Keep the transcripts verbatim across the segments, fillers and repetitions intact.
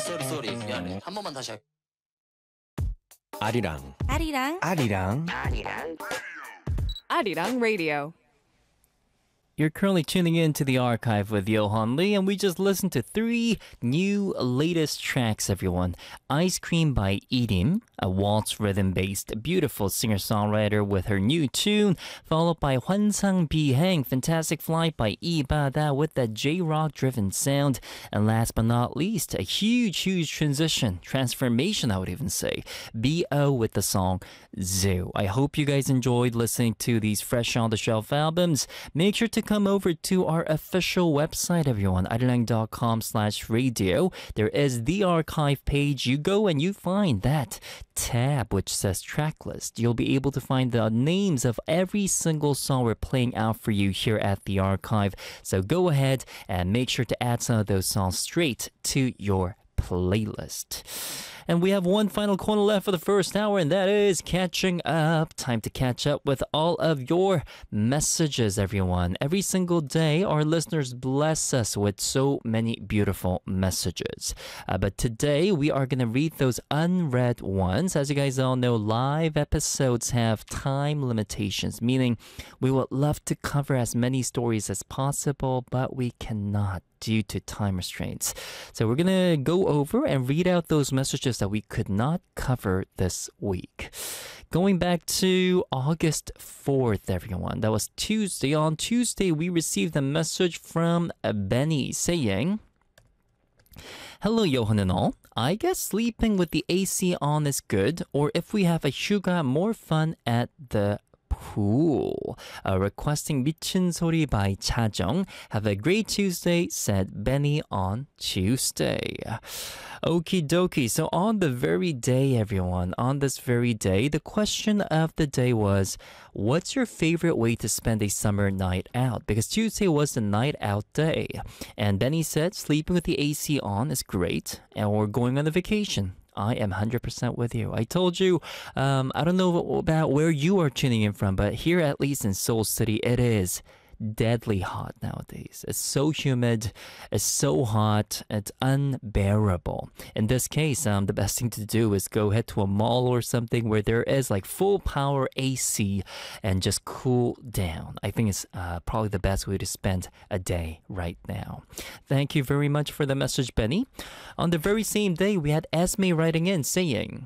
쏘리 쏘리 미안해. 한 번만 다시 할게. 아리랑 아리랑 아리랑 Arirang Radio. You're currently tuning in to the archive with Johan Lee, and we just listened to three new latest tracks, everyone. Ice Cream by Edim, a waltz rhythm-based beautiful singer-songwriter with her new tune, followed by Hwansang Bihang, Fantastic Flight by Lee Ba-da with that J-rock driven sound, and last but not least, a huge, huge transition, transformation I would even say, B O with the song Zoo. I hope you guys enjoyed listening to these fresh on the shelf albums. Make sure to come over to our official website, everyone, arirang.com slash radio. There is the archive page. You go and you find that tab which says track list. You'll be able to find the names of every single song we're playing out for you here at the archive. So go ahead and make sure to add some of those songs straight to your playlist. And we have one final corner left for the first hour, and that is catching up. Time to catch up with all of your messages, everyone. Every single day, our listeners bless us with so many beautiful messages. Uh, but today, we are going to read those unread ones. As you guys all know, live episodes have time limitations, meaning we would love to cover as many stories as possible, but we cannot due to time restraints. So we're going to go over and read out those messages that we could not cover this week. Going back to August fourth, everyone. That was Tuesday. On Tuesday, we received a message from Benny saying, "Hello, Johan and all. I guess sleeping with the A C on is good, or if we have a 휴가, more fun at the pool." Uh, requesting 미친 소리 by Cha-jung. Have a great Tuesday, said Benny on Tuesday. Okie dokie. So on the very day, everyone, on this very day, the question of the day was, what's your favorite way to spend a summer night out? Because Tuesday was the night out day. And Benny said sleeping with the A C on is great, and we're going on a vacation. I am one hundred percent with you. I told you, um, I don't know about where you are tuning in from, but here at least in Seoul City, it is deadly hot nowadays. It's so humid, it's so hot, it's unbearable. In this case, um, the best thing to do is go head to a mall or something where there is like full power A C and just cool down. I think it's uh, probably the best way to spend a day right now. Thank you very much for the message, Benny. On the very same day, we had Esme writing in saying,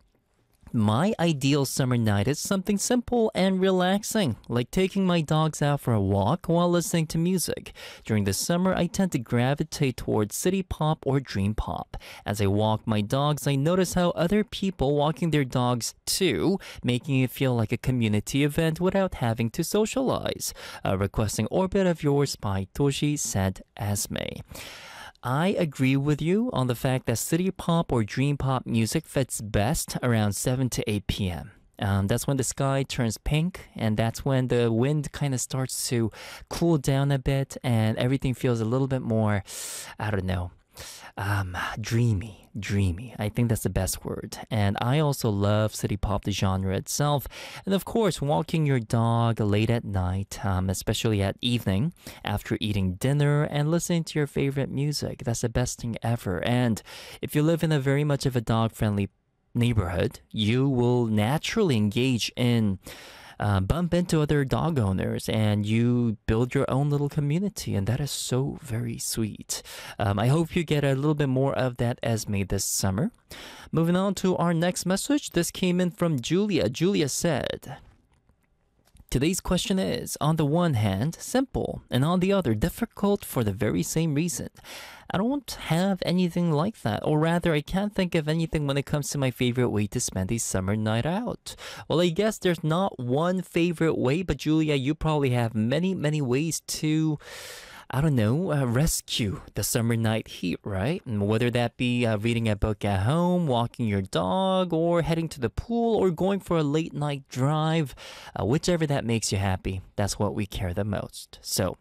"My ideal summer night is something simple and relaxing, like taking my dogs out for a walk while listening to music. During the summer, I tend to gravitate towards city pop or dream pop. As I walk my dogs, I notice how other people walking their dogs too, making it feel like a community event without having to socialize." Uh, requesting Orbit of Yours by Toshi, said Esme. I agree with you on the fact that city pop or dream pop music fits best around seven to eight p.m. Um, that's when the sky turns pink, and that's when the wind kind of starts to cool down a bit, and everything feels a little bit more, I don't know, um, dreamy, dreamy. I think that's the best word. And I also love city pop, the genre itself. And of course, walking your dog late at night, um, especially at evening, after eating dinner and listening to your favorite music. That's the best thing ever. And if you live in a very much of a dog-friendly neighborhood, you will naturally engage in Uh, bump into other dog owners and you build your own little community, and that is so very sweet. Um, I hope you get a little bit more of that, Esme, this summer. Moving on to our next message. This came in from Julia. Julia said, "Today's question is, on the one hand, simple, and on the other, difficult for the very same reason. I don't have anything like that, or rather, I can't think of anything when it comes to my favorite way to spend a summer night out." Well, I guess there's not one favorite way, but Julia, you probably have many, many ways to, I don't know, uh, rescue the summer night heat, right? And whether that be uh, reading a book at home, walking your dog, or heading to the pool, or going for a late night drive, uh, whichever that makes you happy, that's what we care the most. So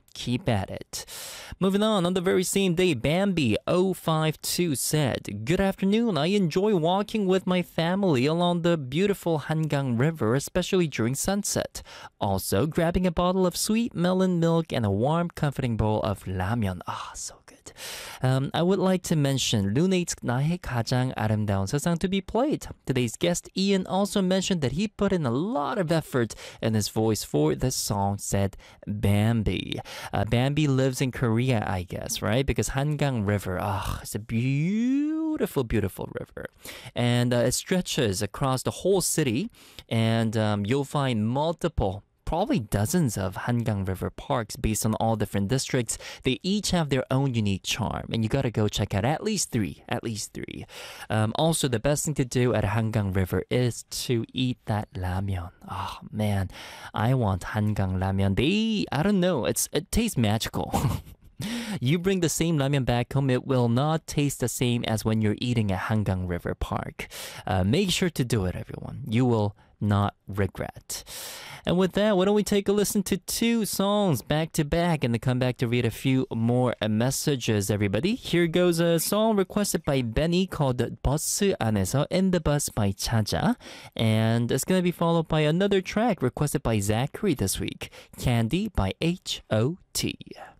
Keep at it. Moving on, on the very same day, Bambi zero five two said, Good afternoon. I enjoy walking with my family along the beautiful Hangang River, especially during sunset. Also, grabbing a bottle of sweet melon milk and a warm, comforting bowl of ramyeon. Ah, so good. Um, I would like to mention Lunate's 나의 가장 아름다운 세상 to be played. Today's guest Ian also mentioned that he put in a lot of effort in his voice for this song, said Bambi. Uh, Bambi lives in Korea, I guess, right? Because Hangang River, ah, oh, it's a beautiful, beautiful river. And uh, it stretches across the whole city, and um, you'll find multiple probably dozens of Hangang River parks based on all different districts. They each have their own unique charm, and you gotta go check out at least three, at least three. Um, also, the best thing to do at Hangang River is to eat that ramyeon. Oh man, I want Hangang ramyeon. They, I don't know, it's it tastes magical. You bring the same ramyeon back home, it will not taste the same as when you're eating at Hangang River Park. Uh, make sure to do it, everyone. You will not regret. And with that, why don't we take a listen to two songs back to back and then come back to read a few more messages, everybody. Here goes a song requested by Benny called 버스 안에서, In the Bus by Chaja. And it's going to be followed by another track requested by Zachary this week, Candy by H O T